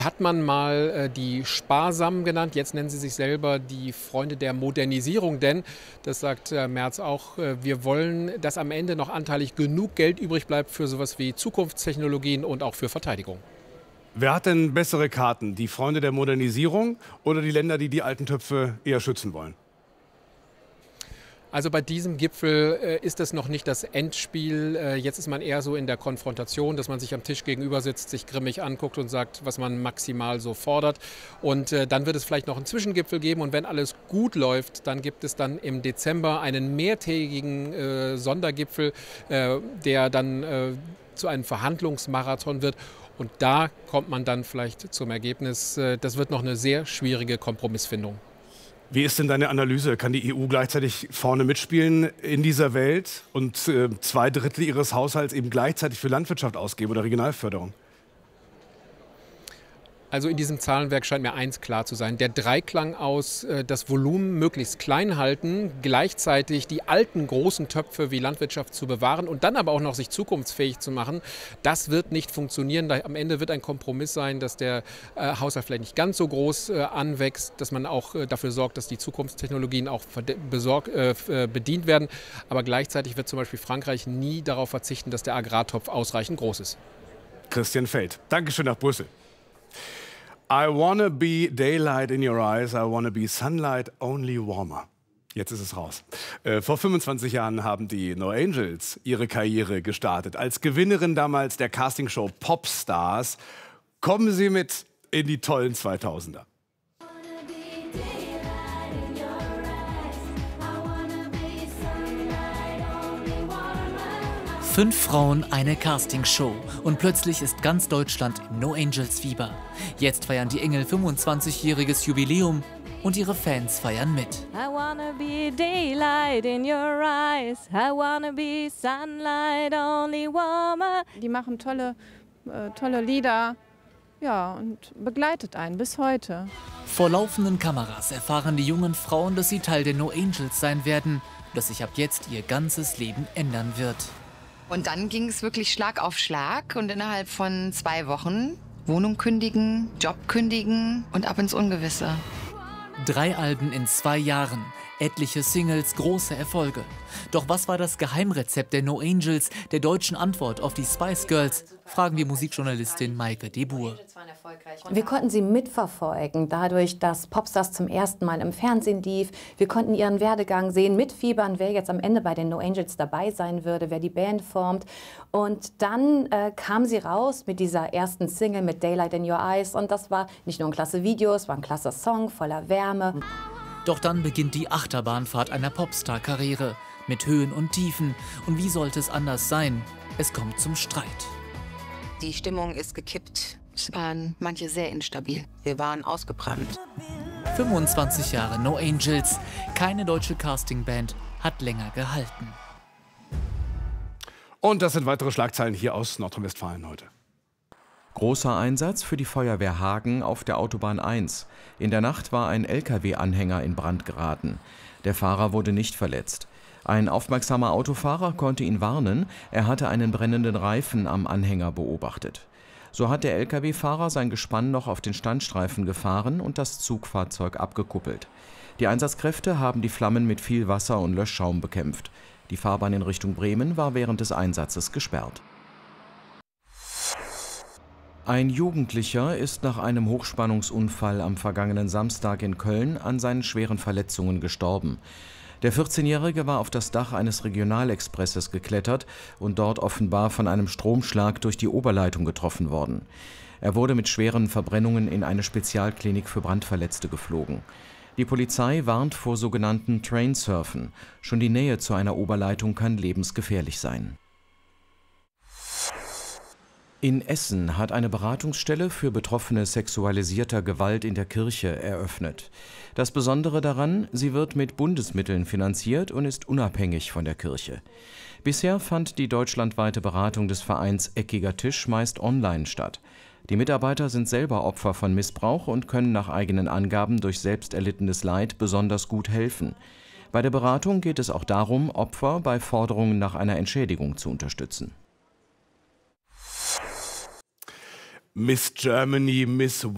Hat man mal die Sparsamen genannt, jetzt nennen sie sich selber die Freunde der Modernisierung, denn, das sagt Merz auch, wir wollen, dass am Ende noch anteilig genug Geld übrig bleibt für sowas wie Zukunftstechnologien und auch für Verteidigung. Wer hat denn bessere Karten? Die Freunde der Modernisierung oder die Länder, die die alten Töpfe eher schützen wollen? Also bei diesem Gipfel ist es noch nicht das Endspiel. Jetzt ist man eher so in der Konfrontation, dass man sich am Tisch gegenüber sitzt, sich grimmig anguckt und sagt, was man maximal so fordert. Und dann wird es vielleicht noch einen Zwischengipfel geben. Und wenn alles gut läuft, dann gibt es dann im Dezember einen mehrtägigen Sondergipfel, der dann zu einem Verhandlungsmarathon wird. Und da kommt man dann vielleicht zum Ergebnis, das wird noch eine sehr schwierige Kompromissfindung. Wie ist denn deine Analyse? Kann die EU gleichzeitig vorne mitspielen in dieser Welt und 2/3 ihres Haushalts eben gleichzeitig für Landwirtschaft ausgeben oder Regionalförderung? Also in diesem Zahlenwerk scheint mir eins klar zu sein. Der Dreiklang aus das Volumen möglichst klein halten, gleichzeitig die alten großen Töpfe wie Landwirtschaft zu bewahren und dann aber auch noch sich zukunftsfähig zu machen, das wird nicht funktionieren. Am Ende wird ein Kompromiss sein, dass der Haushalt vielleicht nicht ganz so groß anwächst, dass man auch dafür sorgt, dass die Zukunftstechnologien auch bedient werden. Aber gleichzeitig wird zum Beispiel Frankreich nie darauf verzichten, dass der Agrartopf ausreichend groß ist. Christian Feld, Dankeschön nach Brüssel. I wanna be daylight in your eyes, I wanna be sunlight only warmer. Jetzt ist es raus. Vor 25 Jahren haben die No Angels ihre Karriere gestartet. Als Gewinnerin damals der Castingshow Popstars kommen sie mit in die tollen 2000er. 5 Frauen, eine Castingshow. Und plötzlich ist ganz Deutschland im No Angels Fieber. Jetzt feiern die Engel 25-jähriges Jubiläum und ihre Fans feiern mit. I wanna be daylight in your eyes. I wanna be sunlight only warmer. Die machen tolle Lieder, ja, und begleitet einen bis heute. Vor laufenden Kameras erfahren die jungen Frauen, dass sie Teil der No Angels sein werden, dass sich ab jetzt ihr ganzes Leben ändern wird. Und dann ging es wirklich Schlag auf Schlag und innerhalb von 2 Wochen Wohnung kündigen, Job kündigen und ab ins Ungewisse. 3 Alben in 2 Jahren, etliche Singles, große Erfolge. Doch was war das Geheimrezept der No Angels, der deutschen Antwort auf die Spice Girls? Fragen wir Musikjournalistin Maike de Boer. Wir konnten sie mitverfolgen, dadurch, dass Popstars zum ersten Mal im Fernsehen lief. Wir konnten ihren Werdegang sehen, mitfiebern, wer jetzt am Ende bei den No Angels dabei sein würde, wer die Band formt. Und dann kam sie raus mit dieser ersten Single mit Daylight in Your Eyes. Und das war nicht nur ein klasse Video, es war ein klasse Song voller Wärme. Doch dann beginnt die Achterbahnfahrt einer Popstar-Karriere mit Höhen und Tiefen. Und wie sollte es anders sein? Es kommt zum Streit. Die Stimmung ist gekippt. Es waren manche sehr instabil. Wir waren ausgebrannt. 25 Jahre No Angels. Keine deutsche Castingband hat länger gehalten. Und das sind weitere Schlagzeilen hier aus Nordrhein-Westfalen heute. Großer Einsatz für die Feuerwehr Hagen auf der Autobahn 1. In der Nacht war ein Lkw-Anhänger in Brand geraten. Der Fahrer wurde nicht verletzt. Ein aufmerksamer Autofahrer konnte ihn warnen, er hatte einen brennenden Reifen am Anhänger beobachtet. So hat der Lkw-Fahrer sein Gespann noch auf den Standstreifen gefahren und das Zugfahrzeug abgekuppelt. Die Einsatzkräfte haben die Flammen mit viel Wasser und Löschschaum bekämpft. Die Fahrbahn in Richtung Bremen war während des Einsatzes gesperrt. Ein Jugendlicher ist nach einem Hochspannungsunfall am vergangenen Samstag in Köln an seinen schweren Verletzungen gestorben. Der 14-Jährige war auf das Dach eines Regionalexpresses geklettert und dort offenbar von einem Stromschlag durch die Oberleitung getroffen worden. Er wurde mit schweren Verbrennungen in eine Spezialklinik für Brandverletzte geflogen. Die Polizei warnt vor sogenannten Trainsurfen. Schon die Nähe zu einer Oberleitung kann lebensgefährlich sein. In Essen hat eine Beratungsstelle für Betroffene sexualisierter Gewalt in der Kirche eröffnet. Das Besondere daran, sie wird mit Bundesmitteln finanziert und ist unabhängig von der Kirche. Bisher fand die deutschlandweite Beratung des Vereins Eckiger Tisch meist online statt. Die Mitarbeiter sind selber Opfer von Missbrauch und können nach eigenen Angaben durch selbst erlittenes Leid besonders gut helfen. Bei der Beratung geht es auch darum, Opfer bei Forderungen nach einer Entschädigung zu unterstützen. Miss Germany, Miss